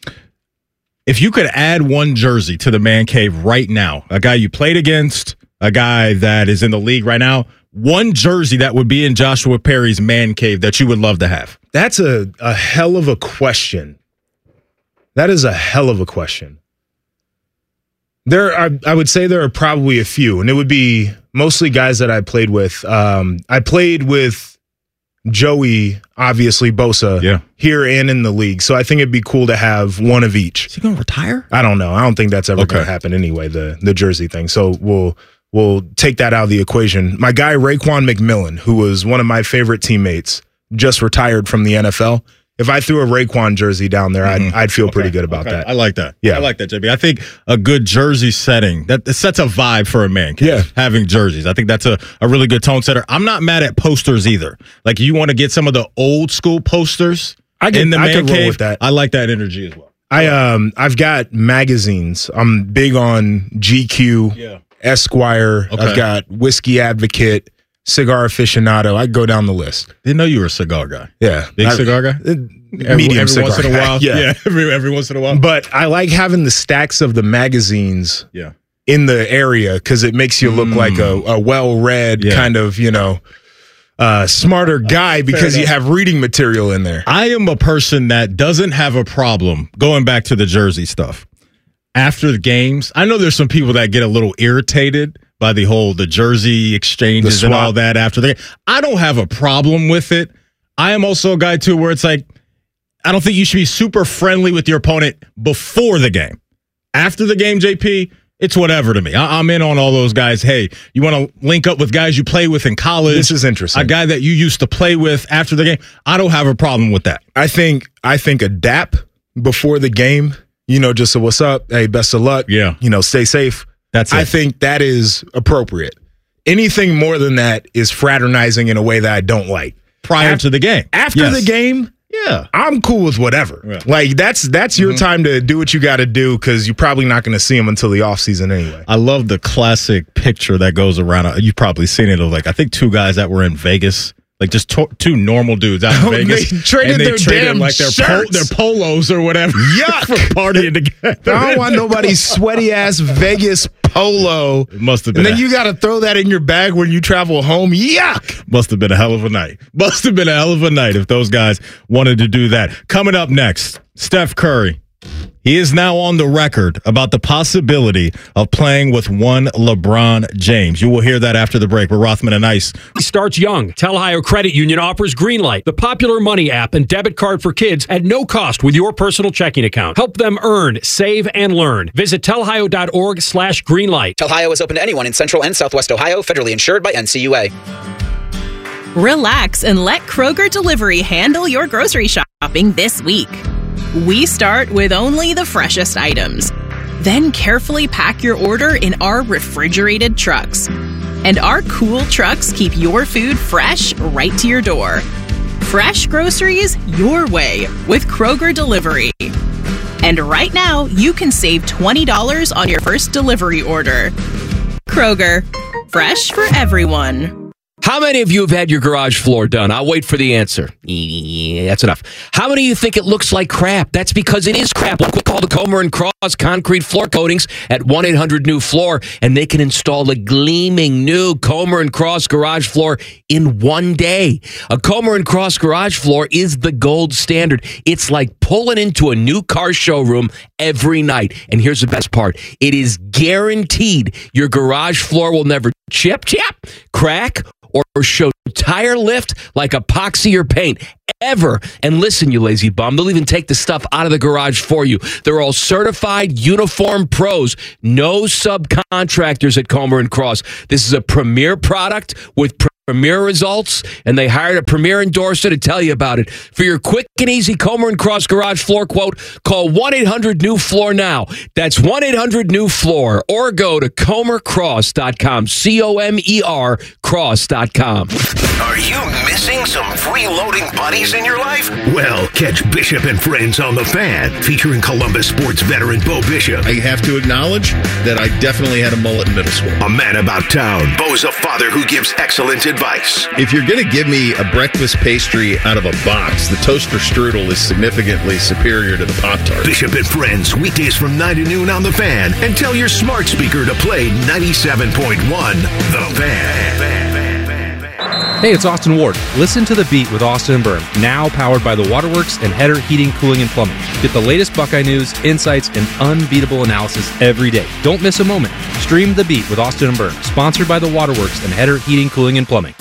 If you could add one jersey to the man cave right now, a guy you played against, a guy that is in the league right now, one jersey that would be in Joshua Perry's man cave that you would love to have. That's a, a hell of a question. That is a hell of a question. There are, I would say there are probably a few, and it would be mostly guys that I played with. Um, I played with Joey, obviously, Bosa, Yeah. here and in the league. So I think it'd be cool to have one of each. Is he going to retire? I don't know. I don't think that's ever Okay. going to happen anyway, the the jersey thing. So we'll we'll take that out of the equation. My guy, Raekwon McMillan, who was one of my favorite teammates, just retired from the N F L. If I threw a Raekwon jersey down there, I'd, I'd feel pretty good about Okay, that. I like that. Yeah. I like that, J B. I think a good jersey setting, that, that sets a vibe for a man cave, Yeah. having jerseys. I think that's a, a really good tone setter. I'm not mad at posters either. Like, you want to get some of the old school posters I could- in the I man could roll cave. with that. I like that energy as well. I um I've got magazines. I'm big on G Q, Yeah. Esquire. Okay. I've got Whiskey Advocate, Cigar Aficionado. I go down the list. Didn't know you were a cigar guy. Yeah, Big I- cigar guy? uh, Every, medium every cigar once in a guy. while. Yeah. every, every once in a while. But I like having the stacks of the magazines Yeah. in the area because it makes you look Mm. like a, a well-read Yeah. kind of, you know, uh, smarter guy because you enough. have reading material in there. I am a person that doesn't have a problem going back to the jersey stuff. After the games, I know there's some people that get a little irritated by the whole the jersey exchanges The and swap. all that after the game. I don't have a problem with it. I am also a guy too where it's like I don't think you should be super friendly with your opponent before the game. After the game, J P, it's whatever to me. I, I'm in on all those guys. Hey, you want to link up with guys you play with in college? This is interesting. A guy that you used to play with after the game. I don't have a problem with that. I think I think a dap before the game, you know, just a what's up, hey, best of luck. Yeah. You know, stay safe. That's it. I think that is appropriate. Anything more than that is fraternizing in a way that I don't like. Prior Af- to the game. After Yes. the game, Yeah. I'm cool with whatever. Yeah. Like that's that's your time to do what you got to do because you're probably not going to see them until the off season anyway. I love the classic picture that goes around. You've probably seen it of like, I think two guys that were in Vegas, like just to- two normal dudes out in Oh, Vegas. they traded and their damn like their, shirts. their polos or whatever. Yuck. For partying together. I don't want nobody's sweaty ass Vegas polo. It must have been And then a- you got to throw that in your bag when you travel home. Yuck. Must have been a hell of a night. Must have been a hell of a night if those guys wanted to do that. Coming up next, Steph Curry. He is now on the record about the possibility of playing with one LeBron James. You will hear that after the break. We're Rothman and Ice. Starts young. Tel Ohio Credit Union offers Greenlight, the popular money app and debit card for kids at no cost with your personal checking account. Help them earn, save, and learn. Visit telhio.org slash greenlight. Telhio is open to anyone in Central and Southwest Ohio, federally insured by N C U A. Relax and let Kroger Delivery handle your grocery shopping this week. We start with only the freshest items. Then carefully pack your order in our refrigerated trucks. And our cool trucks keep your food fresh right to your door. Fresh groceries your way with Kroger Delivery. And right now, you can save twenty dollars on your first delivery order. Kroger, fresh for everyone. How many of you have had your garage floor done? I'll wait for the answer. Yeah, that's enough. How many of you think it looks like crap? That's because it is crap. Look, call the Comer and Cross concrete floor coatings at one eight hundred new floor, and they can install a gleaming new Comer and Cross garage floor in one day. A Comer and Cross garage floor is the gold standard. It's like pulling into a new car showroom every night. And here's the best part. It is guaranteed your garage floor will never chip, chip, crack, or show tire lift like epoxy or paint ever. And listen, you lazy bum, they'll even take the stuff out of the garage for you. They're all certified uniform pros. No subcontractors at Comer and Cross. This is a premier product with premier results, and they hired a premier endorser to tell you about it. For your quick and easy Comer and Cross garage floor quote, call one eight hundred new floor now. That's one eight hundred new floor, or go to comer cross dot com. C O M E R cross dot com. Are you missing some freeloading buddies in your life? Well, catch Bishop and Friends on The Fan, featuring Columbus sports veteran Bo Bishop. I have to acknowledge that I definitely had a mullet in middle school. A man about town. Bo's a father who gives excellent advice. If you're going to give me a breakfast pastry out of a box, the toaster strudel is significantly superior to the Pop-Tart. Bishop and Friends, weekdays from nine to noon on The Fan. And tell your smart speaker to play ninety-seven point one The Fan. Hey, it's Austin Ward. Listen to The Beat with Austin and Byrne, now powered by the Waterworks and Header Heating, Cooling, and Plumbing. Get the latest Buckeye news, insights, and unbeatable analysis every day. Don't miss a moment. Stream The Beat with Austin and Byrne, sponsored by the Waterworks and Header Heating, Cooling, and Plumbing.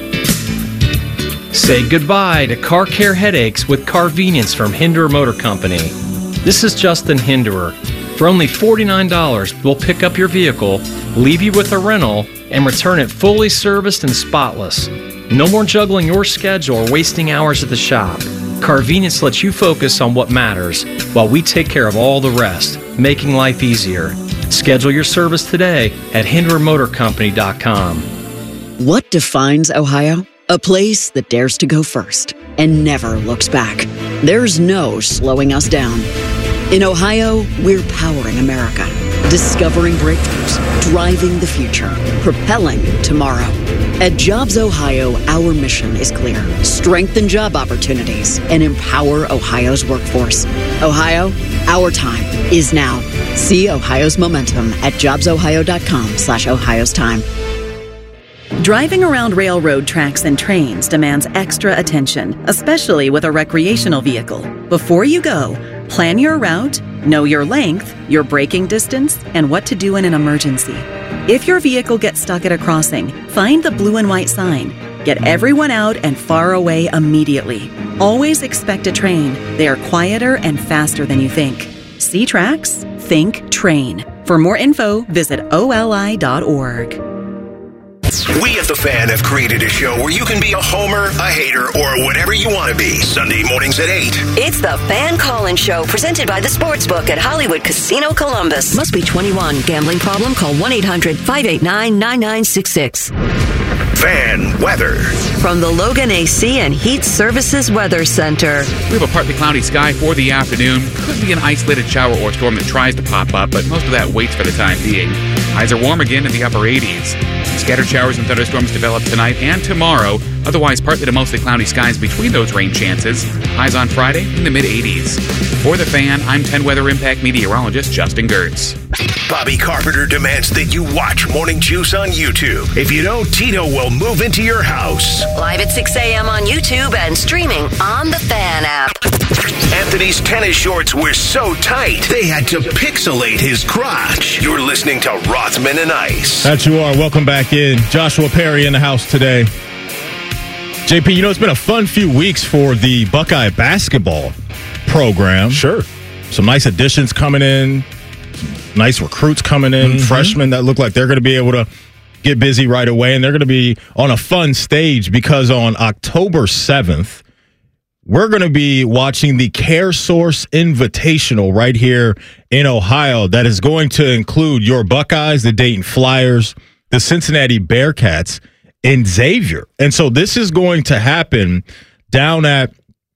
Say goodbye to car care headaches with Carvenience from Hinderer Motor Company. This is Justin Hinderer. For only forty-nine dollars, we'll pick up your vehicle, leave you with a rental, and return it fully serviced and spotless. No more juggling your schedule or wasting hours at the shop. Carvenience lets you focus on what matters while we take care of all the rest, making life easier. Schedule your service today at hinderer motor company dot com. What defines Ohio? A place that dares to go first and never looks back. There's no slowing us down. In Ohio, we're powering America, discovering breakthroughs, driving the future, propelling tomorrow. At Jobs Ohio, our mission is clear. Strengthen job opportunities and empower Ohio's workforce. Ohio, our time is now. See Ohio's momentum at jobs ohio dot com slash Ohio's time. Driving around railroad tracks and trains demands extra attention, especially with a recreational vehicle. Before you go, plan your route, know your length, your braking distance, and what to do in an emergency. If your vehicle gets stuck at a crossing, find the blue and white sign. Get everyone out and far away immediately. Always expect a train. They are quieter and faster than you think. See tracks? Think train. For more info, visit O L I dot org. We at The Fan have created a show where you can be a homer, a hater, or whatever you want to be. Sunday mornings at eight. It's the Fan Call-In Show, presented by the Sportsbook at Hollywood Casino Columbus. Must be twenty-one. Gambling problem? Call one eight hundred five eight nine nine nine six six. Fan weather. From the Logan A C and Heat Services Weather Center. We have a partly cloudy sky for the afternoon. Could be an isolated shower or storm that tries to pop up, but most of that waits for the time being. Highs are warm again in the upper eighties. Scattered showers and thunderstorms develop tonight and tomorrow. Otherwise, partly to mostly cloudy skies between those rain chances. Highs on Friday in the mid-eighties. For The Fan, I'm ten Weather Impact meteorologist Justin Gertz. Bobby Carpenter demands that you watch Morning Juice on YouTube. If you don't, Tito will move into your house. Live at six a.m. on YouTube and streaming on the Fan app. Anthony's tennis shorts were so tight, they had to pixelate his crotch. You're listening to Rothman and Ice. That you are. Welcome back in. Joshua Perry in the house today. J P, you know, it's been a fun few weeks for the Buckeye basketball program. Sure. Some nice additions coming in. Nice recruits coming in. Mm-hmm. Freshmen that look like they're going to be able to get busy right away. And they're going to be on a fun stage because on October seventh, we're going to be watching the Care Source Invitational right here in Ohio that is going to include your Buckeyes, the Dayton Flyers, the Cincinnati Bearcats, and Xavier. And so this is going to happen down at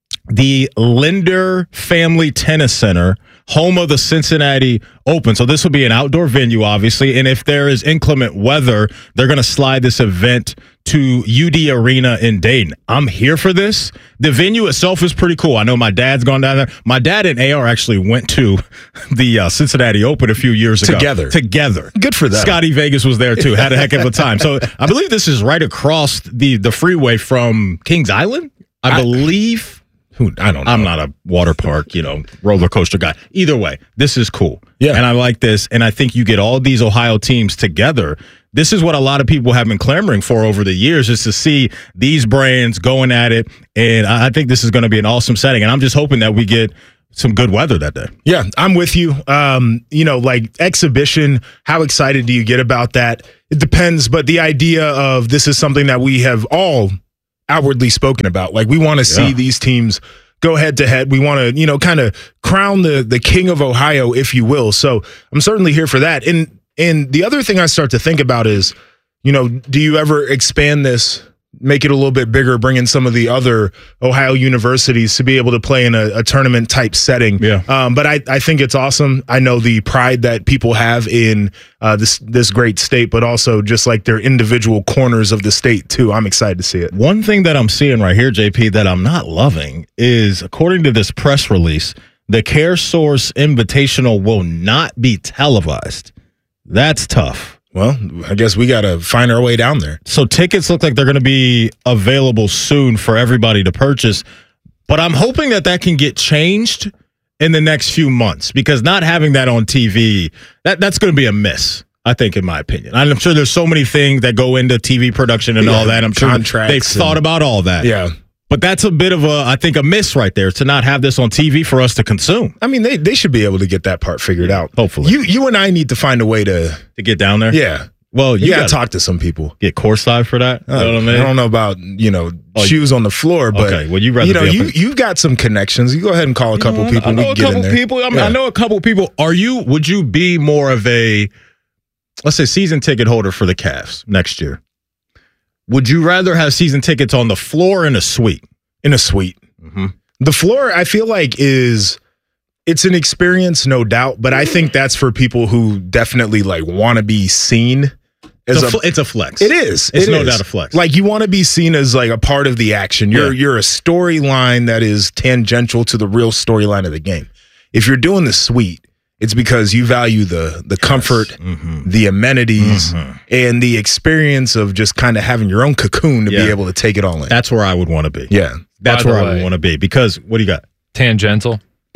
the Linder Family Tennis Center, home of the Cincinnati Open. So this will be an outdoor venue, obviously. And if there is inclement weather, they're going to slide this event to U D Arena in Dayton. I'm here for this. The venue itself is pretty cool. I know my dad's gone down there. My dad and A R actually went to the uh, Cincinnati Open a few years ago. Together. Together. Good for them. Scotty Vegas was there, too. Had a heck of a time. So I believe this is right across the, the freeway from Kings Island, I, I believe. Who, I don't know. I'm not a water park, you know, roller coaster guy. Either way, this is cool. Yeah. And I like this. And I think you get all these Ohio teams together. This is what a lot of people have been clamoring for over the years, is to see these brands going at it. And I think this is going to be an awesome setting. And I'm just hoping that we get some good weather that day. Yeah, I'm with you. Um, you know, like exhibition, how excited do you get about that? It depends. But the idea of this is something that we have all outwardly spoken about. Like, we want to see Yeah. these teams go head to head. We want to, you know, kind of crown the the king of Ohio, if you will. So I'm certainly here for that. And and the other thing I start to think about is, you know, do you ever expand this, make it a little bit bigger, bring in some of the other Ohio universities to be able to play in a, a tournament type setting? Yeah. Um, but I, I think it's awesome. I know the pride that people have in uh, this this great state, but also just like their individual corners of the state too. I'm excited to see it. One thing that I'm seeing right here, J P, that I'm not loving is, according to this press release, the Care Source Invitational will not be televised. That's tough. Well, I guess we got to find our way down there. So tickets look like they're going to be available soon for everybody to purchase. But I'm hoping that that can get changed in the next few months, because not having that on T V, that, that's going to be a miss, I think, in my opinion. I'm sure there's so many things that go into T V production and Yeah, all that. I'm sure contracts they've thought and- about all that. Yeah. But that's a bit of a, I think, a miss right there, to not have this on T V for us to consume. I mean, they, they should be able to get that part figured out. Hopefully. You you and I need to find a way to To get down there? Yeah. Well, You, you got to gotta talk to some people. Get courtside for that? You Uh, know what I mean? I don't know about, you know, Oh, shoes on the floor, but Okay, well, you'd rather you know, be up you in- you've got some connections. You go ahead and call a couple know, people. I know we can a get couple in there. people. I, mean, Yeah. I know a couple people. Are you? Would you be more of a, let's say, season ticket holder for the Cavs next year? Would you rather have season tickets on the floor or in a suite? In a suite. Mm-hmm. The floor, I feel like, is it's an experience, no doubt, but I think that's for people who definitely like want to be seen. It's As a, a, fl- it's a flex. it is. It's It no is. doubt a flex. Like, you want to be seen as like a part of the action. You're Yeah. you're a storyline that is tangential to the real storyline of the game. If you're doing the suite, it's because you value the the comfort, Mm-hmm. the amenities, and the experience of just kind of having your own cocoon to Yeah. be able to take it all in. That's where I would want to be. yeah. That's By the where I way- would want to be, because what do you got? Tangential.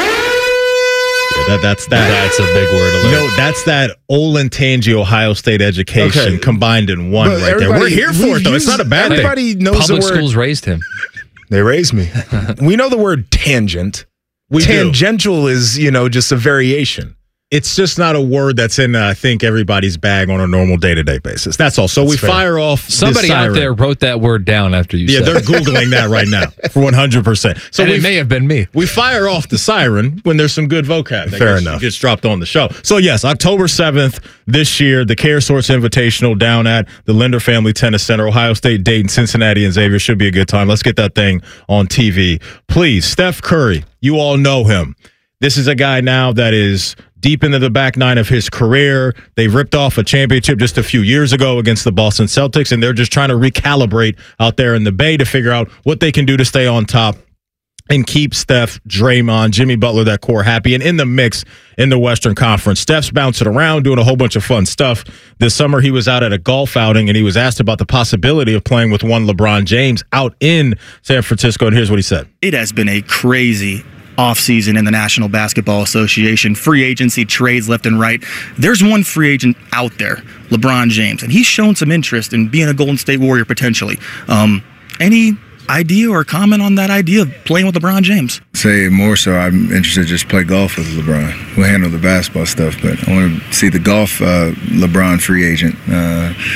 Yeah, that, that's that. That's a big word alert. No, that's that Olentangy Ohio State education Okay. combined in one But right there. We're everybody- here for we've it, though. It's used- not a bad thing. Everybody knows Public the word. schools raised him. They raised me. We know the word tangent. We do. Tangential is, you know, just a variation. It's just not a word that's in, uh, I think, everybody's bag on a normal day-to-day basis. That's all. So we fair. fire off this Somebody out siren. there wrote that word down after you Yeah, said they're it. Googling that right now for one hundred percent. So and we it may have been me. we fire off the siren when there's some good vocab that Fair gets, enough. gets dropped on the show. So, yes, October seventh this year, the Care Source Invitational down at the Linder Family Tennis Center, Ohio State, Dayton, Cincinnati, and Xavier. Should be a good time. Let's get that thing on T V. Please, Steph Curry, you all know him. This is a guy now that is deep into the back nine of his career. They ripped off a championship just a few years ago against the Boston Celtics, and they're just trying to recalibrate out there in the Bay to figure out what they can do to stay on top and keep Steph, Draymond, Jimmy Butler, that core happy and in the mix in the Western Conference. Steph's bouncing around, doing a whole bunch of fun stuff. This summer, he was out at a golf outing, and he was asked about the possibility of playing with one LeBron James out in San Francisco, and here's what he said. It has been a crazy offseason in the National Basketball Association. Free agency, trades left and right. There's one free agent out there, LeBron James, and he's shown some interest in being a Golden State Warrior potentially. Um, any idea or comment on that idea of playing with LeBron James? Say more so, I'm interested to just play golf with LeBron. We'll handle the basketball stuff, but I want to see the golf uh, LeBron free agent. Uh,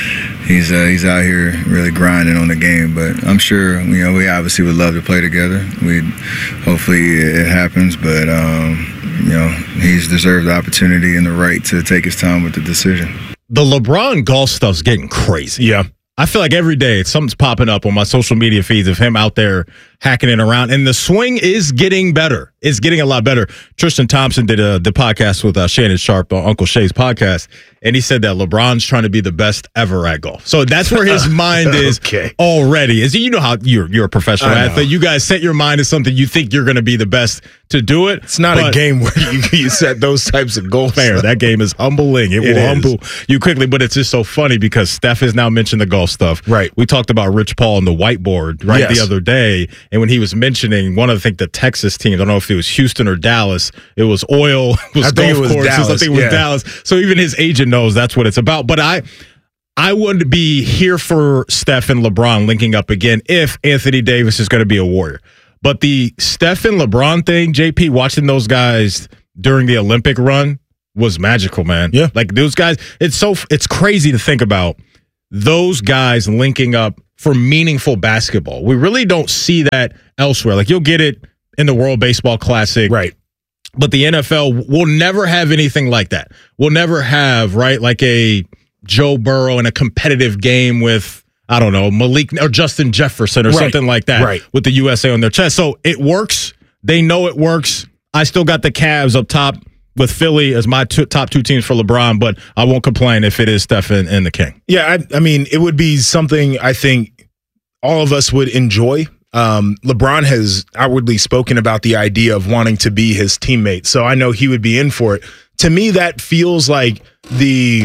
he's uh, he's out here really grinding on the game. But I'm sure, you know, we obviously would love to play together. We hopefully it happens, but um, you know, he's deserved the opportunity and the right to take his time with the decision. The LeBron golf stuff's getting crazy. Yeah. I feel like every day something's popping up on my social media feeds of him out there hacking it around, and the swing is getting better. It's getting a lot better. Tristan Thompson did a, the podcast with uh, Shannon Sharp on Uncle Shay's podcast, and he said that LeBron's trying to be the best ever at golf. So that's where his mind is okay. already. Is you know how you're you're a professional athlete. You guys set your mind to something you think you're going to be the best to do it. It's not a game where you, you set those types of goals. Fair. That game is humbling. It, It will is. humble you quickly, but it's just so funny because Steph has now mentioned the golf stuff. Right. We talked about Rich Paul and the whiteboard right Yes. the other day, and when he was mentioning one of I think the Texas teams, I don't know if it was Houston or Dallas. It was oil. It was I think golf it was courses. Dallas, I think it was yeah. Dallas. So even his agent knows that's what it's about. But I. I would be here for Steph and LeBron linking up again if Anthony Davis is going to be a Warrior. But the Steph and LeBron thing, J P, watching those guys during the Olympic run was magical, man. Yeah. Like those guys, it's so it's crazy to think about those guys linking up for meaningful basketball. We really don't see that elsewhere. Like you'll get it in the World Baseball Classic. Right. But the N F L will never have anything like that. We'll never have, right, like a Joe Burrow in a competitive game with, I don't know, Malik or Justin Jefferson or Right. something like that Right. with the U S A on their chest. So it works. They know it works. I still got the Cavs up top with Philly as my two, top two teams for LeBron, but I won't complain if it is Steph and, and the King. Yeah, I, I mean, it would be something I think all of us would enjoy. Um, LeBron has outwardly spoken about the idea of wanting to be his teammate, so I know he would be in for it. To me, that feels like the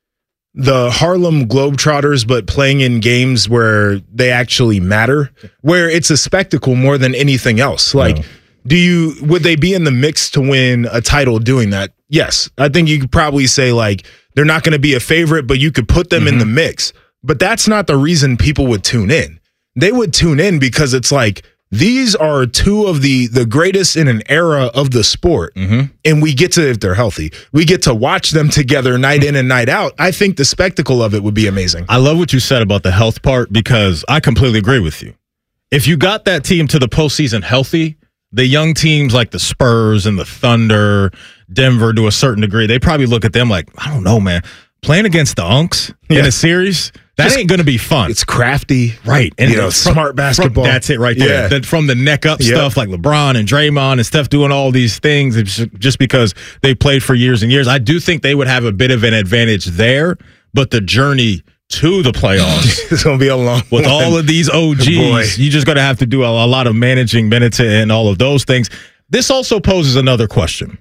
the Harlem Globetrotters, but playing in games where they actually matter, where it's a spectacle more than anything else. Like, do you would they be in the mix to win a title doing that? Yes, I think you could probably say like they're not going to be a favorite, but you could put them in the mix. But that's not the reason people would tune in. They would tune in because it's like these are two of the the greatest in an era of the sport, and we get to, if they're healthy, we get to watch them together night in and night out. I think the spectacle of it would be amazing. I love what you said about the health part because I completely agree with you. If you got that team to the postseason healthy, the young teams like the Spurs and the Thunder, Denver to a certain degree, they probably look at them like, I don't know, man, playing against the Unks in Yeah. a series, that Just- ain't going to be fun. It's crafty, Right. And you know, from- smart basketball. from- that's it right there. Yeah. Then from the neck up Yep. stuff like LeBron and Draymond and Steph doing all these things, it's ju- just because they played for years and years. I do think they would have a bit of an advantage there, but the journey to the playoffs It's going to be a long with one. all of these O Gs, Boy. you just going to have to do a, a lot of managing minutes and all of those things. This also poses another question.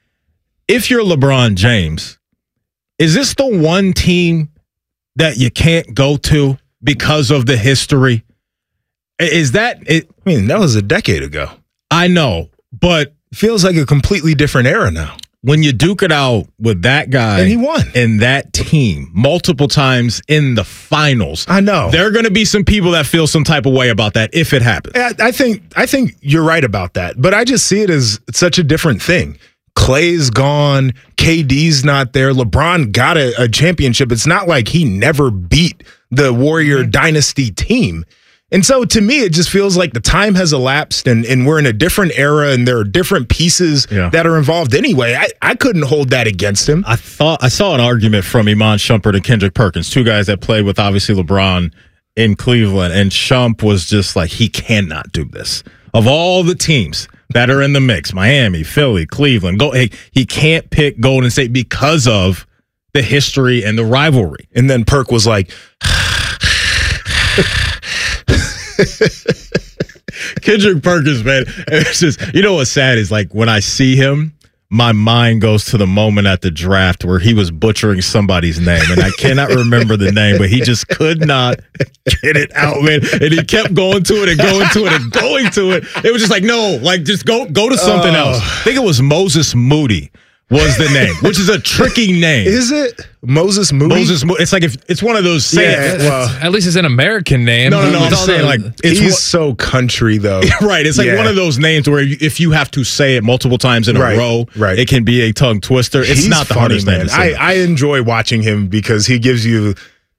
If you're LeBron James, is this the one team that you can't go to because of the history? Is that it? I mean, that was a decade ago. I know, but it feels like a completely different era now. When you duke it out with that guy And he won. and that team multiple times in the finals, I know. there are going to be some people that feel some type of way about that if it happens. I, I think I think you're right about that, but I just see it as such a different thing. Clay's gone, K D's not there. LeBron got a, a championship. It's not like he never beat the Warrior Mm-hmm. dynasty team. And so to me, it just feels like the time has elapsed and, and we're in a different era and there are different pieces Yeah. that are involved anyway. I, I couldn't hold that against him. I thought I saw an argument from Iman Shumpert and Kendrick Perkins, two guys that played with obviously LeBron in Cleveland, and Shump was just like, he cannot do this. Of all the teams that are in the mix, Miami, Philly, Cleveland, go, hey, he can't pick Golden State because of the history and the rivalry. And then Perk was like, Kendrick Perkins, man. It's just, you know what's sad is like when I see him, my mind goes to the moment at the draft where he was butchering somebody's name, and I cannot remember the name, but he just could not get it out, man. And he kept going to it and going to it and going to it. It was just like, no, like just go go to something Oh. else. I think it was Moses Moody was the name, which is a tricky name. is it Moses Moody? Moses Moody. It's like if it's one of those sayings. Yeah, well, At least it's an American name. No, no, no. With I'm all saying the- like it's he's one- so country though. Right. It's like Yeah. one of those names where you, if you have to say it multiple times in a Right, row, right. it can be a tongue twister. It's He's not the funny, hardest name man. to say. I, I enjoy watching him because he gives you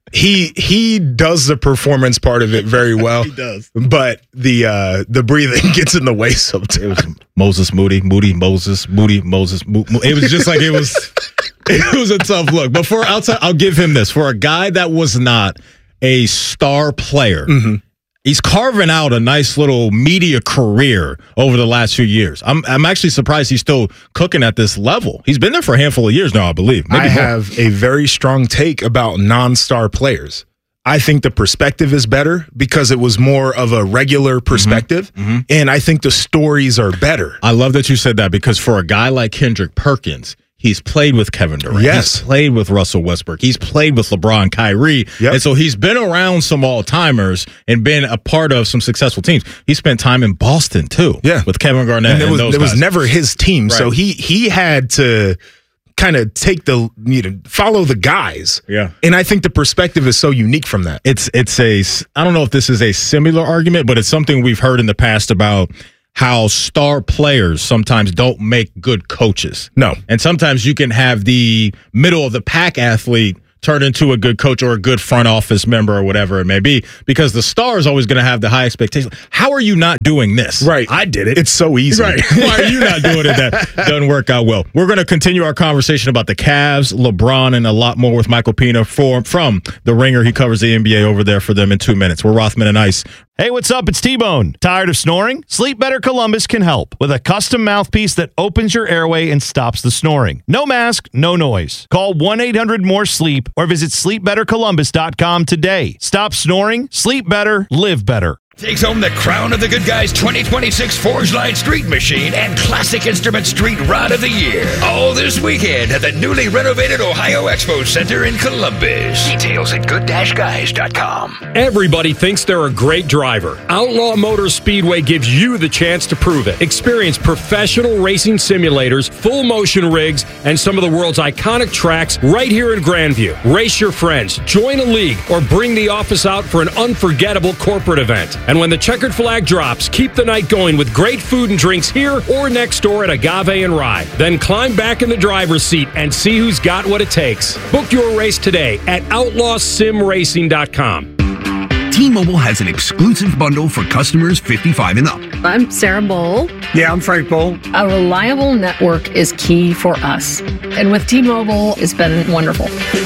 He he does the performance part of it very well. He does. But the uh, the breathing gets in the way sometimes. Moses Moody, Moody Moses, Moody Moses. Mo- Mo- it was just like it was. It was a tough look. But for outside, I'll give him this. For a guy that was not a star player, mm-hmm. he's carving out a nice little media career over the last few years. I'm I'm actually surprised he's still cooking at this level. He's been there for a handful of years now, I believe. Maybe I more. have a very strong take about non-star players. I think the perspective is better because it was more of a regular perspective, mm-hmm. Mm-hmm. and I think the stories are better. I love that you said that because for a guy like Kendrick Perkins, he's played with Kevin Durant. Yes. He's played with Russell Westbrook. He's played with LeBron, Kyrie. Yep. And so he's been around some all-timers and been a part of some successful teams. He spent time in Boston, too, yeah. with Kevin Garnett and, it and was, those it was guys. never his team, Right. so he he had to kind of take the, you know, follow the guys. Yeah. And I think the perspective is so unique from that. It's, it's a, I don't know if this is a similar argument, but it's something we've heard in the past about how star players sometimes don't make good coaches. No. And sometimes you can have the middle of the pack athlete turn into a good coach or a good front office member or whatever it may be, because the star is always going to have the high expectations. How are you not doing this? Right. I did it. It's so easy. Right. Why are you not doing it? That doesn't work out well. We're going to continue our conversation about the Cavs, LeBron, and a lot more with Michael Pina for, from The Ringer. He covers the N B A over there for them in two minutes. We're Rothman and Ice. Hey, what's up? It's T-Bone. Tired of snoring? Sleep Better Columbus can help with a custom mouthpiece that opens your airway and stops the snoring. No mask, no noise. Call one eight hundred more sleep or visit sleep better columbus dot com today. Stop snoring, sleep better, live better. Takes home the crown of the Good Guys twenty twenty-six Forge Line Street Machine and Classic Instrument Street Rod of the Year. All this weekend at the newly renovated Ohio Expo Center in Columbus. Details at good dash guys dot com. Everybody thinks they're a great driver. Outlaw Motor Speedway gives you the chance to prove it. Experience professional racing simulators, full motion rigs, and some of the world's iconic tracks right here in Grandview. Race your friends, join a league, or bring the office out for an unforgettable corporate event. And when the checkered flag drops, keep the night going with great food and drinks here or next door at Agave and Rye. Then climb back in the driver's seat and see who's got what it takes. Book your race today at outlaw sim racing dot com. T-Mobile has an exclusive bundle for customers fifty-five and up. I'm Sarah Bowl. Yeah, I'm Frank Bowl. A reliable network is key for us. And with T-Mobile, it's been wonderful.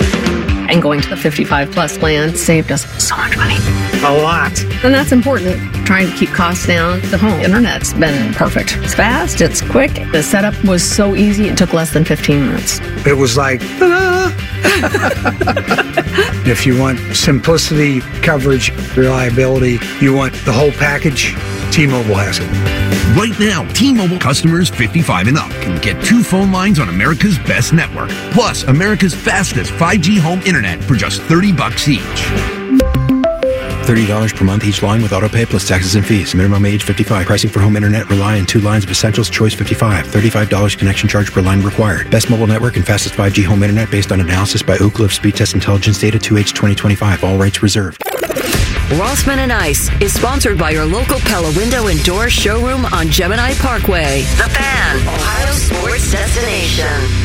And going to the fifty-five plus plan saved us so much money. A lot. And that's important. Trying to keep costs down. The home internet's been perfect. It's fast, it's quick. The setup was so easy, it took less than fifteen minutes. It was like, ta-da! If you want simplicity, coverage, reliability, you want the whole package, T-Mobile has it. Right now, T-Mobile customers fifty-five and up can get two phone lines on America's best network, plus America's fastest five G home internet for just thirty bucks each. thirty dollars per month each line with autopay plus taxes and fees. Minimum age fifty-five. Pricing for home internet rely on two lines of Essentials Choice fifty-five. thirty-five dollars connection charge per line required. Best mobile network and fastest five G home internet based on analysis by Ookla of Speed Test Intelligence Data two H twenty twenty-five. All rights reserved. Rothman and Ice is sponsored by your local Pella Window and Door showroom on Gemini Parkway. The Fan, Ohio sports destination.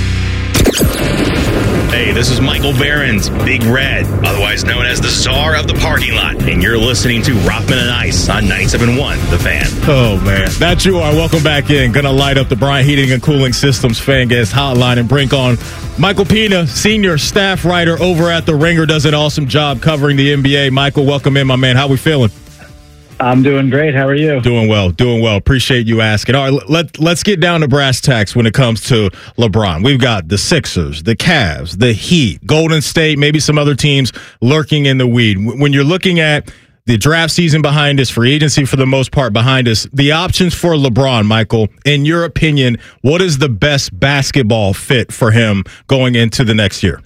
Hey, this is Michael Behrens, Big Red, otherwise known as the czar of the parking lot, and you're listening to Rothman and Ice on ninety-seven point one, The Fan. Oh, man. That you are. Welcome back in. Going to light up the Bryant Heating and Cooling Systems fan guest hotline and bring on Michael Pina, senior staff writer over at The Ringer, does an awesome job covering the N B A. Michael, welcome in, my man. How we feeling? I'm doing great. How are you? Doing well, doing well. Appreciate you asking. All right, let, let's get down to brass tacks when it comes to LeBron. We've got the Sixers, the Cavs, the Heat, Golden State, maybe some other teams lurking in the weed. When you're looking at the draft season behind us, free agency for the most part behind us, the options for LeBron, Michael, in your opinion, what is the best basketball fit for him going into the next year?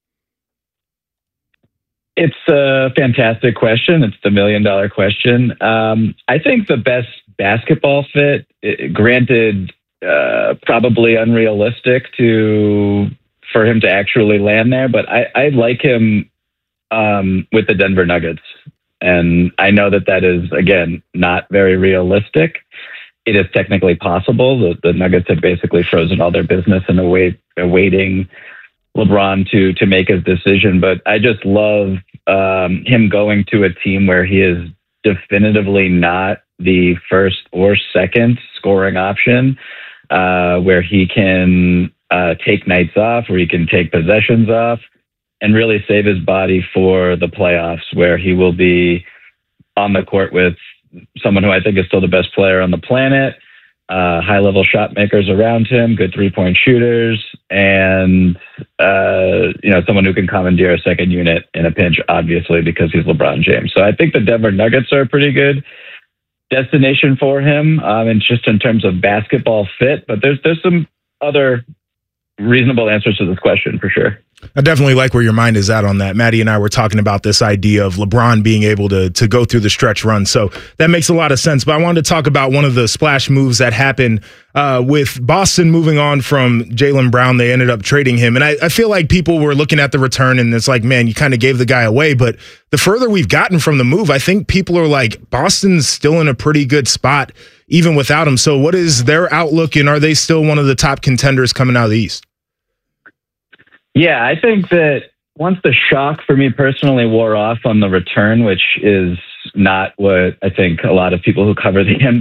It's a fantastic question. It's the million dollar question. Um, I think the best basketball fit, granted, uh, probably unrealistic to for him to actually land there, but I, I like him um, with the Denver Nuggets. And I know that that is, again, not very realistic. It is technically possible. The, the Nuggets have basically frozen all their business and await, awaiting LeBron to to make his decision. But I just love um, him going to a team where he is definitively not the first or second scoring option, uh, where he can uh, take nights off, where he can take possessions off, and really save his body for the playoffs, where he will be on the court with someone who I think is still the best player on the planet, uh, high-level shot makers around him, good three-point shooters, and uh, you know, someone who can commandeer a second unit in a pinch, obviously, because he's LeBron James. So I think the Denver Nuggets are a pretty good destination for him, um, and just in terms of basketball fit. But there's there's some other reasonable answers to this question for sure. I definitely like where your mind is at on that. Maddie and I were talking about this idea of LeBron being able to to go through the stretch run. So that makes a lot of sense. But I wanted to talk about one of the splash moves that happened uh, with Boston moving on from Jaylen Brown. They ended up trading him. And I, I feel like people were looking at the return and it's like, man, you kind of gave the guy away. But the further we've gotten from the move, I think people are like, Boston's still in a pretty good spot even without him. So what is their outlook, and are they still one of the top contenders coming out of the East? Yeah, I think that once the shock for me personally wore off on the return, which is not what I think a lot of people who cover the N